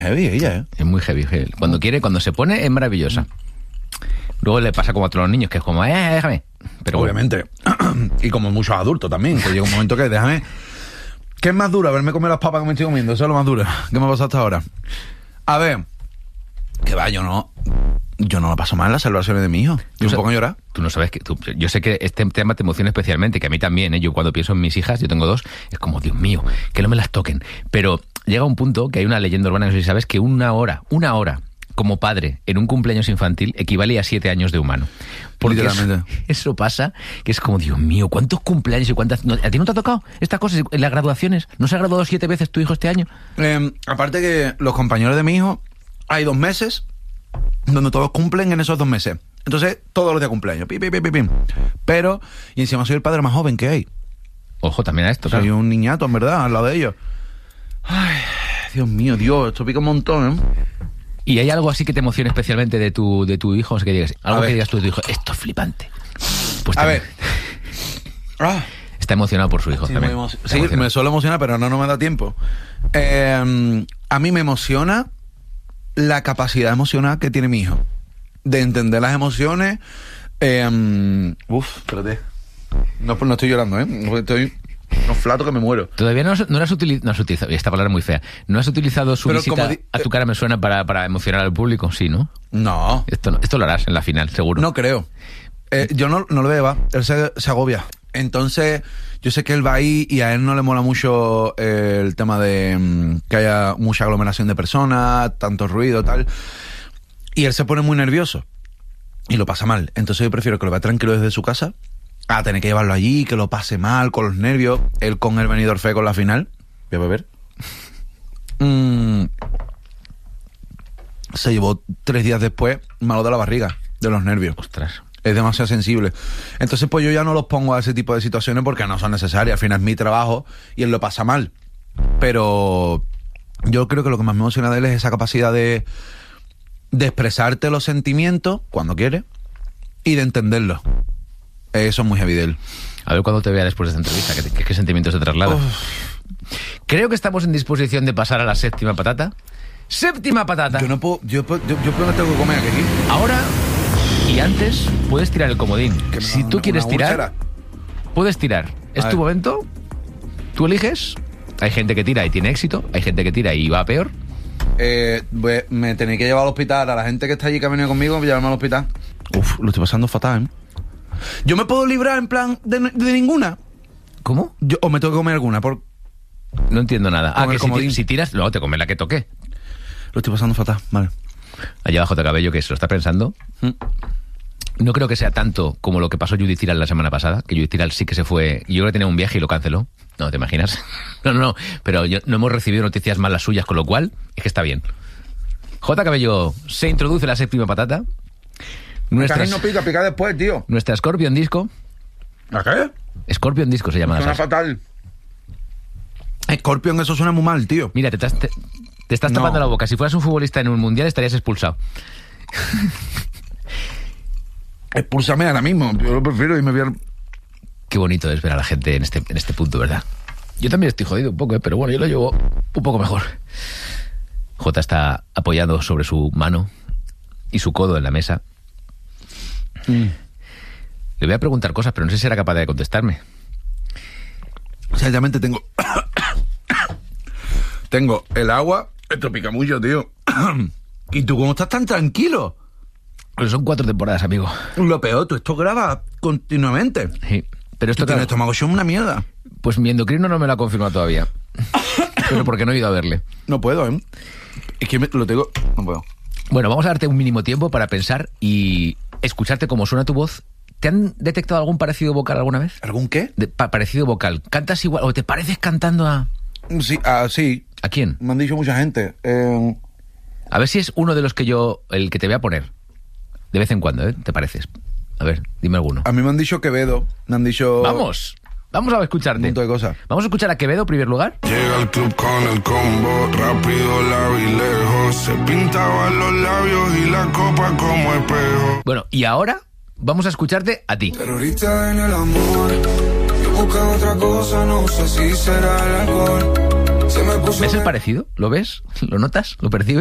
Heavy ella, ¿eh? Es muy heavy. Cuando quiere, cuando se pone, es maravillosa. Luego le pasa como a todos los niños, que es como, déjame. Pero obviamente. Bueno. Y como muchos adultos también, que llega un momento que déjame. ¿Qué es más duro? Haberme comido las papas que me estoy comiendo. Eso es lo más duro. ¿Qué me ha pasado hasta ahora? A ver. Que va, yo no la paso mal en las celebraciones de mi hijo. Yo me pongo a llorar. Tú no sabes que... yo sé que este tema te emociona especialmente, que a mí también, ¿eh? Yo cuando pienso en mis hijas, yo tengo 2, es como, Dios mío, que no me las toquen. Pero llega un punto que hay una leyenda urbana, no sé si sabes, que una hora como padre en un cumpleaños infantil equivale a 7 años de humano. Porque eso pasa, que es como, Dios mío, ¿cuántos cumpleaños y cuántas... ¿A ti no te ha tocado estas cosas en las graduaciones? ¿No se ha graduado 7 veces tu hijo este año? Aparte que los compañeros de mi hijo, hay 2 meses donde todos cumplen en esos 2 meses. Entonces, todos los días cumpleaños. Pero, y encima soy el padre más joven que hay. Ojo también a esto, Soy un niñato, en verdad, al lado de ellos. Ay, Dios mío, esto pica un montón, ¿eh? ¿Y hay algo así que te emocione especialmente de tu hijo? O sea, que digas, algo que digas tú de tu hijo, esto es flipante. Pues a ver. Está emocionado por su hijo también. Me suelo emocionar, pero no me da tiempo. A mí me emociona la capacidad emocional que tiene mi hijo. De entender las emociones. Espérate. No estoy llorando, ¿eh? Estoy... No flato que me muero. Todavía no has utilizado, esta palabra es muy fea, ¿no has utilizado su visita a Tu cara me suena para emocionar al público? Sí, ¿no? No. Esto lo harás en la final, seguro. No creo. Yo no lo veo, él se agobia. Entonces, yo sé que él va ahí y a él no le mola mucho el tema de que haya mucha aglomeración de personas, tanto ruido, tal. Y él se pone muy nervioso y lo pasa mal. Entonces yo prefiero que lo vea tranquilo desde su casa a tener que llevarlo allí, que lo pase mal, con los nervios. Él con el Benidorm Fest con la final. Voy a beber. Se llevó 3 días después malo de la barriga, de los nervios. Ostras. Es demasiado sensible. Entonces, pues yo ya no los pongo a ese tipo de situaciones porque no son necesarias. Al final es mi trabajo y él lo pasa mal. Pero yo creo que lo que más me emociona de él es esa capacidad de expresarte los sentimientos cuando quiere y de entenderlos. Eso es muy heavy de él. A ver cuando te vea después de esta entrevista, ¿qué sentimientos te traslada? Creo que estamos en disposición de pasar a la séptima patata. ¡Séptima patata! Yo no tengo que comer aquí. Ahora y antes puedes tirar el comodín. Si tú quieres tirar, úlcera. Puedes tirar. Es tu momento. Tú eliges. Hay gente que tira y tiene éxito. Hay gente que tira y va peor. Me tenéis que llevar al hospital. A la gente que está allí que ha venido conmigo, llevarme al hospital. Lo estoy pasando fatal, ¿eh? ¿Yo me puedo librar en plan de ninguna? ¿Cómo? ¿O me tengo que comer alguna? No entiendo nada. Que si tiras, luego te comes la que toque. Lo estoy pasando fatal, vale. Allá abajo de Cabello, que se lo está pensando. No creo que sea tanto como lo que pasó Judith Tiral la semana pasada, que Judith Tiral sí que se fue. Yo creo que tenía un viaje y lo canceló. No, ¿te imaginas? No. Pero no hemos recibido noticias más las suyas, con lo cual es que está bien. J. Cabello se introduce la séptima patata. Nuestra no pica después, tío. Nuestra Scorpion Disco. ¿A qué? Scorpion Disco se llama. Suena fatal. Scorpion, eso suena muy mal, tío. Mira, te estás tapando la boca. Si fueras un futbolista en un mundial estarías expulsado. Expúlsame ahora mismo. Yo lo prefiero y me voy a... Qué bonito es ver a la gente en este punto, ¿verdad? Yo también estoy jodido un poco, pero bueno, yo lo llevo un poco mejor. J está apoyado sobre su mano y su codo en la mesa. Le voy a preguntar cosas, pero no sé si será capaz de contestarme. Exactamente, tengo el agua. Esto pica mucho, tío. ¿Y tú cómo estás tan tranquilo? Pero son 4 temporadas, amigo. Lo peor, tú esto grabas continuamente. Sí, pero esto... Tú tienes estómago, es una mierda. Pues mi endocrino no me lo ha confirmado todavía. Pero porque no he ido a verle. No puedo, ¿eh? Es que lo tengo... No puedo. Bueno, vamos a darte un mínimo tiempo para pensar y escucharte cómo suena tu voz. ¿Te han detectado algún parecido vocal alguna vez? ¿Algún qué? Parecido vocal. ¿Cantas igual o te pareces cantando a...? Sí, sí. ¿A quién? Me han dicho mucha gente. A ver si es uno de los que el que te voy a poner. De vez en cuando, ¿eh? ¿Te pareces? A ver, dime alguno. A mí me han dicho Quevedo. Me han dicho... Vamos a escucharte. Un montón de cosas. Vamos a escuchar a Quevedo en primer lugar. Llega al club con el combo, rápido, largo y lejos. Se pintaban los labios y la copa como espejo. Bueno, y ahora vamos a escucharte a ti. Terrorista en el amor, yo busco otra cosa, no sé si será el alcohol. Se me puso ¿Ves el parecido? ¿Lo ves? ¿Lo notas? ¿Lo percibes?